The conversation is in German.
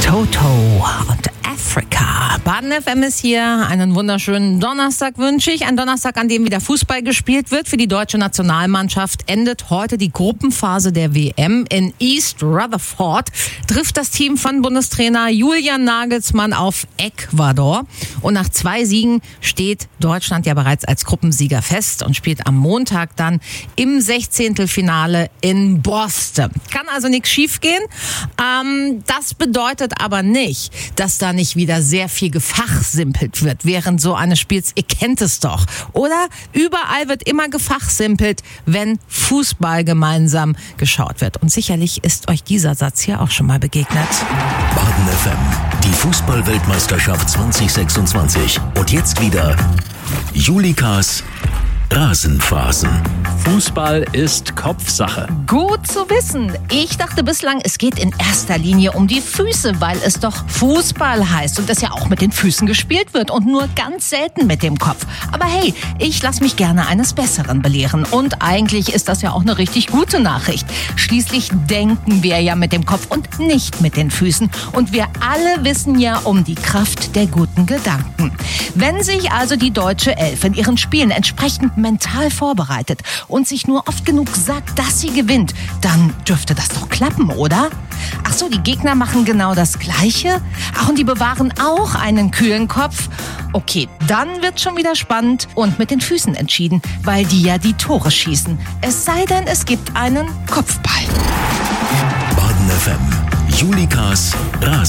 Toto und Africa. Baden FM ist hier. Einen wunderschönen Donnerstag wünsche ich. Ein Donnerstag, an dem wieder Fußball gespielt wird. Für die deutsche Nationalmannschaft endet heute die Gruppenphase der WM. In East Rutherford trifft das Team von Bundestrainer Julian Nagelsmann auf Ecuador. Und nach 2 Siegen steht Deutschland ja bereits als Gruppensieger fest und spielt am Montag dann im 16. in Boston. Kann also nichts schiefgehen. Das bedeutet aber nicht, dass da nicht wieder sehr viel gefachsimpelt wird während so eines Spiels. Ihr kennt es doch, oder? Überall wird immer gefachsimpelt, wenn Fußball gemeinsam geschaut wird. Und sicherlich ist euch dieser Satz hier auch schon mal begegnet. Baden FM, die Fußball-Weltmeisterschaft 2026. Und jetzt wieder Julikas Rasenphasen. Fußball ist Kopfsache. Gut zu wissen. Ich dachte bislang, es geht in erster Linie um die Füße, weil es doch Fußball heißt und es ja auch mit den Füßen gespielt wird und nur ganz selten mit dem Kopf. Aber hey, ich lasse mich gerne eines Besseren belehren und eigentlich ist das ja auch eine richtig gute Nachricht. Schließlich denken wir ja mit dem Kopf und nicht mit den Füßen und wir alle wissen ja um die Kraft der guten Gedanken. Wenn sich also die deutsche Elf in ihren Spielen entsprechend mental vorbereitet und sich nur oft genug sagt, dass sie gewinnt, dann dürfte das doch klappen, oder? Ach so, die Gegner machen genau das Gleiche? Ach, und die bewahren auch einen kühlen Kopf? Okay, dann wird schon wieder spannend und mit den Füßen entschieden, weil die ja die Tore schießen. Es sei denn, es gibt einen Kopfball. Baden FM, Julikas Rasen.